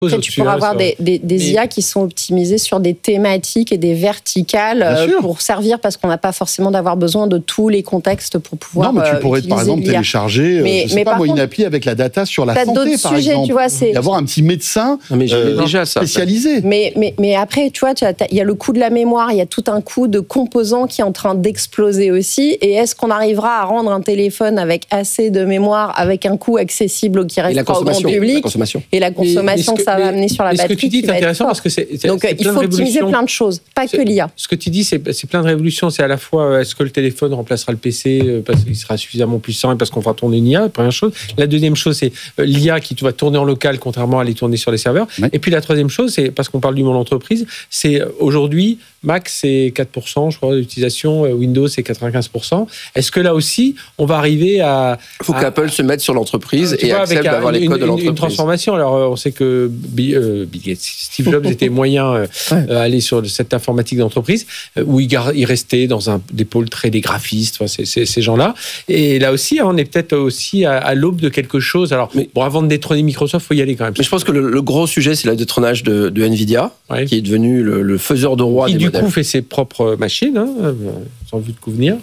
Après, tu pourras avoir des IA qui sont optimisées sur des thématiques et des verticales pour servir, parce qu'on n'a pas forcément d'avoir besoin de tous les contextes pour pouvoir. Non, mais tu pourrais par exemple télécharger une appli avec la data sur la santé, par exemple. Tu vois, et avoir un petit médecin spécialisé. Mais après, tu vois, il y a le coût de la mémoire, il y a tout un coût de composants qui est en train d'exploser aussi. Et est-ce qu'on arrivera à rendre un téléphone avec assez de mémoire, avec un coût accessible qui restera au grand public, et la consommation que ça va amener sur la batterie. Ce que tu dis est intéressant parce que donc il faut optimiser plein de choses, pas que l'IA. Ce que tu dis, c'est plein de révolutions. C'est à la fois, est-ce que le téléphone remplacera le PC parce qu'il sera suffisamment puissant et parce qu'on fera tourner une IA, première chose. La deuxième chose, c'est l'IA qui va tourner en local, contrairement à aller tourner sur les serveurs. Oui. Et puis la troisième chose, c'est parce qu'on parle du monde entreprise, c'est aujourd'hui, Mac, c'est 4%, je crois, d'utilisation, Windows, c'est 95%. Est-ce que là aussi, on va arriver à... Il faut qu'Apple se mette sur l'entreprise et accepte d'avoir les codes de l'entreprise. Une transformation. Alors, on sait que Steve Jobs était moyen à aller sur cette informatique d'entreprise, où il restait dans des pôles des graphistes, ces gens-là. Et là aussi, on est peut-être aussi à l'aube de quelque chose. Alors, avant de détrôner Microsoft, il faut y aller quand même. Mais je pense que le gros sujet, c'est le détrônage de Nvidia, qui est devenu le faiseur de roi des modèles. Qui, du coup, fait ses propres machines, sans vue de convenir.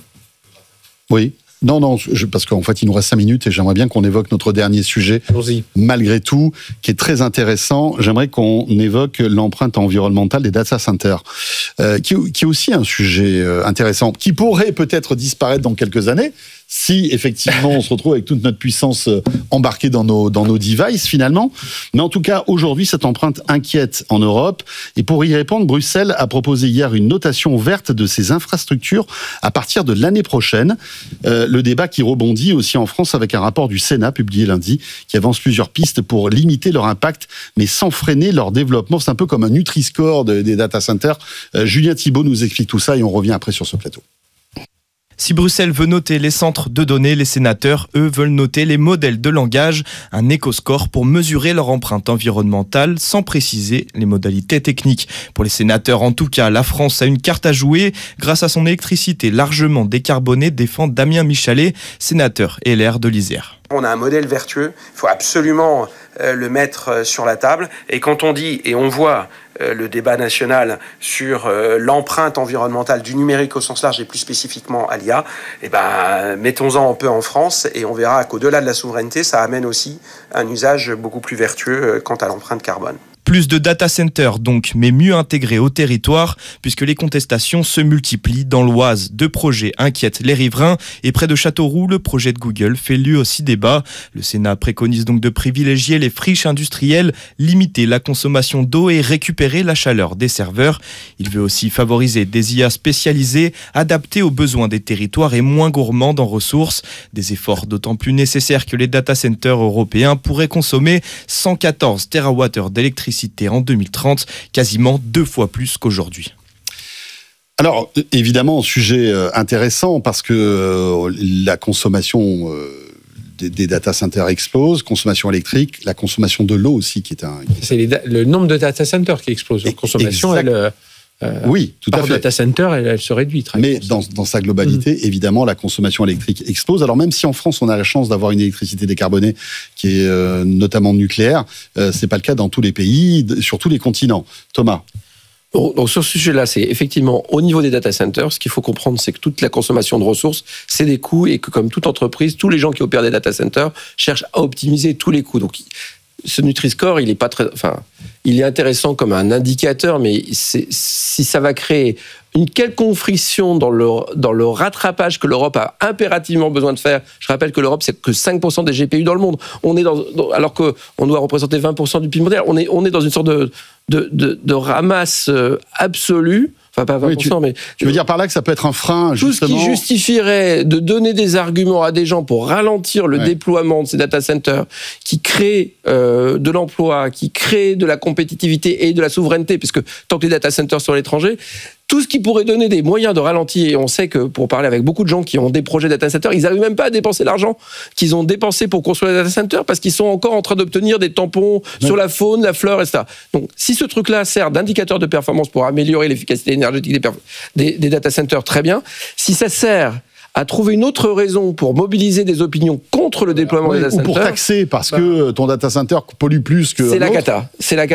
Oui. Non, parce qu'en fait, il nous reste 5 minutes et j'aimerais bien qu'on évoque notre dernier sujet, malgré tout, qui est très intéressant. J'aimerais qu'on évoque l'empreinte environnementale des data centers, qui est aussi un sujet intéressant, qui pourrait peut-être disparaître dans quelques années, si effectivement on se retrouve avec toute notre puissance embarquée dans nos devices finalement. Mais en tout cas, aujourd'hui, cette empreinte inquiète en Europe. Et pour y répondre, Bruxelles a proposé hier une notation verte de ses infrastructures à partir de l'année prochaine. Le débat qui rebondit aussi en France avec un rapport du Sénat publié lundi qui avance plusieurs pistes pour limiter leur impact, mais sans freiner leur développement. C'est un peu comme un Nutri-Score des data centers. Julien Thibault nous explique tout ça et on revient après sur ce plateau. Si Bruxelles veut noter les centres de données, les sénateurs, eux, veulent noter les modèles de langage, un éco-score pour mesurer leur empreinte environnementale sans préciser les modalités techniques. Pour les sénateurs, en tout cas, la France a une carte à jouer grâce à son électricité largement décarbonée, défend Damien Michalet, sénateur LR de l'Isère. On a un modèle vertueux, il faut absolument le mettre sur la table. Et quand on dit, et on voit le débat national sur l'empreinte environnementale du numérique au sens large et plus spécifiquement à l'IA, mettons-en un peu en France et on verra qu'au-delà de la souveraineté, ça amène aussi un usage beaucoup plus vertueux quant à l'empreinte carbone. Plus de data centers donc, mais mieux intégrés au territoire, puisque les contestations se multiplient. Dans l'Oise, 2 projets inquiètent les riverains, et près de Châteauroux, le projet de Google fait lui aussi débat. Le Sénat préconise donc de privilégier les friches industrielles, limiter la consommation d'eau et récupérer la chaleur des serveurs. Il veut aussi favoriser des IA spécialisées, adaptées aux besoins des territoires et moins gourmandes en ressources. Des efforts d'autant plus nécessaires que les data centers européens pourraient consommer 114 TWh d'électricité en 2030, quasiment 2 fois plus qu'aujourd'hui. Alors, évidemment, sujet intéressant parce que la consommation des data centers explose, consommation électrique, la consommation de l'eau aussi qui est un... C'est le nombre de data centers qui explose. La consommation, oui, tout à fait. Par data center, elle se réduit. Mais dans sa globalité, évidemment, la consommation électrique explose. Alors même si en France, on a la chance d'avoir une électricité décarbonée qui est notamment nucléaire, c'est pas le cas dans tous les pays, sur tous les continents. Thomas. Donc sur ce sujet-là, c'est effectivement au niveau des data centers, ce qu'il faut comprendre, c'est que toute la consommation de ressources, c'est des coûts et que comme toute entreprise, tous les gens qui opèrent des data centers cherchent à optimiser tous les coûts. Donc ce Nutri-Score, il est pas très, il est intéressant comme un indicateur, mais si ça va créer une quelconque friction dans le rattrapage que l'Europe a impérativement besoin de faire. Je rappelle que l'Europe, c'est que 5% des GPU dans le monde. On est alors qu'on doit représenter 20% du PIB mondial. On est dans une sorte de ramasse absolue. Enfin, pas 20%, mais... Tu veux dire par là que ça peut être un frein, justement? Tout ce qui justifierait de donner des arguments à des gens pour ralentir le déploiement de ces data centers qui créent de l'emploi, qui créent de la compétitivité et de la souveraineté, puisque tant que les data centers sont à l'étranger, tout ce qui pourrait donner des moyens de ralentir, et on sait que pour parler avec beaucoup de gens qui ont des projets data centers, ils n'arrivent même pas à dépenser l'argent qu'ils ont dépensé pour construire les data centers parce qu'ils sont encore en train d'obtenir des tampons sur la faune, la flore, etc. Donc, si ce truc-là sert d'indicateur de performance pour améliorer l'efficacité énergétique des data centers, très bien. Si ça sert à trouver une autre raison pour mobiliser des opinions contre le déploiement des data centers... Ou pour taxer parce que ton data center pollue plus que... C'est la cata.